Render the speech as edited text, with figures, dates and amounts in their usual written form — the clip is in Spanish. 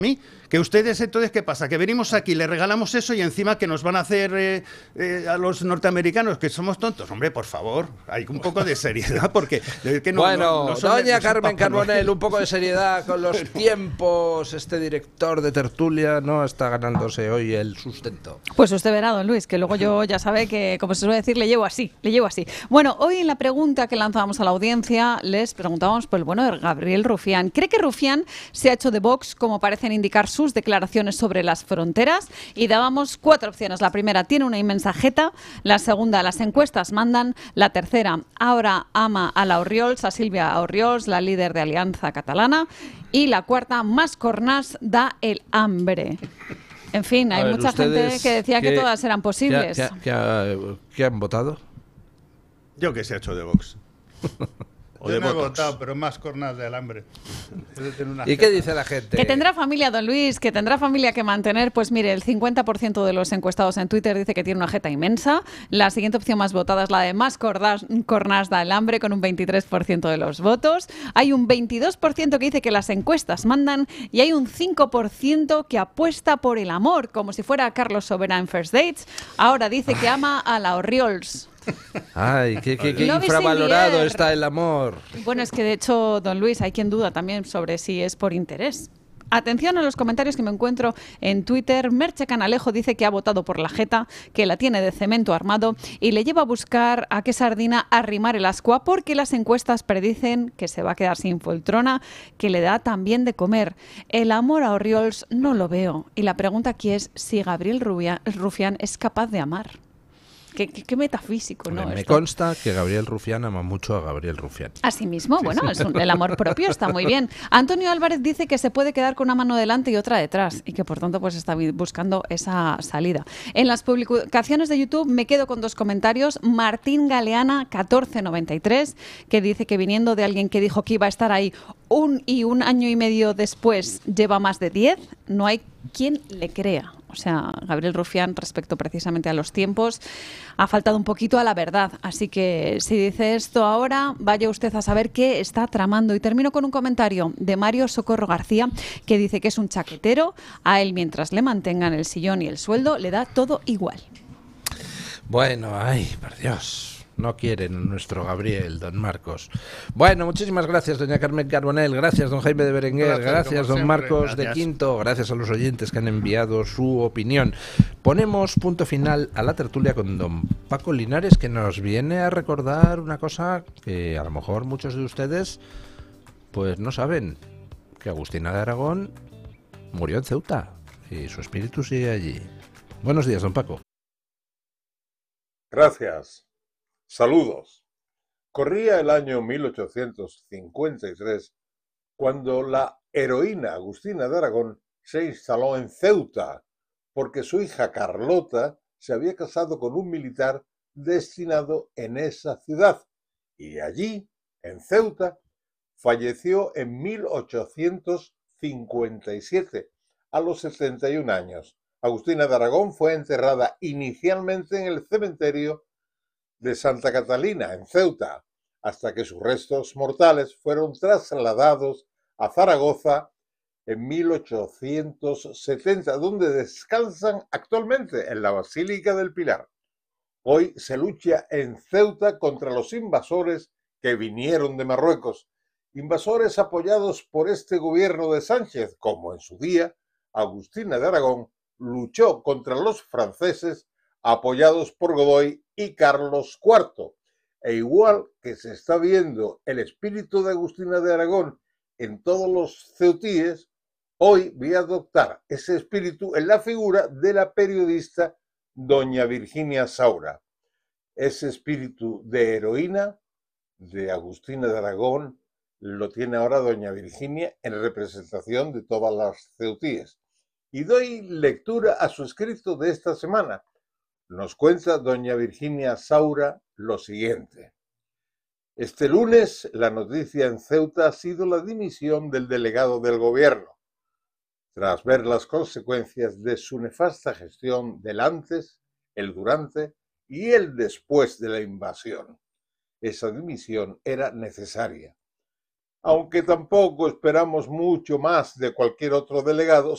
mí, que ustedes entonces, ¿qué pasa? Que venimos aquí, le regalamos eso y encima que nos van a hacer a los norteamericanos que somos tontos. Hombre, por favor, hay un poco de seriedad porque... Que no, bueno, doña Carmen Carbonell, un poco de seriedad seriedad con los tiempos. Este director de tertulia no está ganándose hoy el sustento. Pues usted verá, don Luis, que luego yo ya sabe que, como se suele decir, le llevo así. Bueno, hoy en la pregunta que lanzábamos a la audiencia les preguntábamos por el bueno de Gabriel Rufián. ¿Cree que Rufián se ha hecho de Vox, como parecen indicar sus declaraciones sobre las fronteras? Y dábamos 4 opciones. La primera, tiene una inmensa jeta. La segunda, las encuestas mandan. La tercera, ahora ama a la Orriols, a Sílvia Orriols, la líder de Alianza Catalana. Y la cuarta, más cornás da el hambre. En fin, hay mucha gente que decía que todas eran posibles. ¿Qué han votado? Yo que se ha hecho de Vox. Yo no he votado, pero más cornas del hambre. ¿Y qué dice la gente? Que tendrá familia, don Luis, que tendrá familia que mantener. Pues mire, el 50% de los encuestados en Twitter dice que tiene una jeta inmensa. La siguiente opción más votada es la de más cornas da el hambre, con un 23% de los votos. Hay un 22% que dice que las encuestas mandan y hay un 5% que apuesta por el amor, como si fuera Carlos Sobera en First Dates. Ahora dice que ama a la Orriols. Ay, qué infravalorado está el amor. Bueno, es que de hecho, don Luis, hay quien duda también sobre si es por interés. Atención a los comentarios que me encuentro en Twitter. Merche Canalejo dice que ha votado por la jeta, que la tiene de cemento armado y le lleva a buscar a qué sardina arrimar el ascua, porque las encuestas predicen que se va a quedar sin poltrona, que le da también de comer. El amor a Orriols no lo veo. Y la pregunta aquí es si Gabriel Rufián es capaz de amar. Qué metafísico, ¿no? Me consta que Gabriel Rufián ama mucho a Gabriel Rufián. Asimismo, bueno, es el amor propio, está muy bien. Antonio Álvarez dice que se puede quedar con una mano delante y otra detrás y que por tanto pues está buscando esa salida. En las publicaciones de YouTube me quedo con 2 comentarios. Martín Galeana 1493, que dice que viniendo de alguien que dijo que iba a estar ahí un año y medio después lleva más de 10, no hay quien le crea. O sea, Gabriel Rufián, respecto precisamente a los tiempos, ha faltado un poquito a la verdad. Así que si dice esto ahora, vaya usted a saber qué está tramando. Y termino con un comentario de Mario Socorro García, que dice que es un chaquetero. A él, mientras le mantengan el sillón y el sueldo, le da todo igual. Bueno, ay, por Dios. No quieren nuestro Gabriel, don Marcos. Bueno, muchísimas gracias, doña Carmen Carbonell. Gracias, don Jaime de Berenguer. Gracias, don Marcos de Quinto. Gracias a los oyentes que han enviado su opinión. Ponemos punto final a la tertulia con don Paco Linares, que nos viene a recordar una cosa que a lo mejor muchos de ustedes pues no saben, que Agustina de Aragón murió en Ceuta y su espíritu sigue allí. Buenos días, don Paco. Gracias. Saludos. Corría el año 1853 cuando la heroína Agustina de Aragón se instaló en Ceuta porque su hija Carlota se había casado con un militar destinado en esa ciudad y allí, en Ceuta, falleció en 1857 a los 71 años. Agustina de Aragón fue enterrada inicialmente en el cementerio de Santa Catalina, en Ceuta, hasta que sus restos mortales fueron trasladados a Zaragoza en 1870, donde descansan actualmente en la Basílica del Pilar. Hoy se lucha en Ceuta contra los invasores que vinieron de Marruecos, invasores apoyados por este gobierno de Sánchez, como en su día Agustina de Aragón luchó contra los franceses apoyados por Godoy y Carlos IV. E igual que se está viendo el espíritu de Agustina de Aragón en todos los ceutíes, hoy voy a adoptar ese espíritu en la figura de la periodista doña Virginia Saura. Ese espíritu de heroína de Agustina de Aragón lo tiene ahora doña Virginia en representación de todas las ceutíes. Y doy lectura a su escrito de esta semana. Nos cuenta doña Virginia Saura lo siguiente. Este lunes la noticia en Ceuta ha sido la dimisión del delegado del gobierno, tras ver las consecuencias de su nefasta gestión del antes, el durante y el después de la invasión. Esa dimisión era necesaria. Aunque tampoco esperamos mucho más de cualquier otro delegado,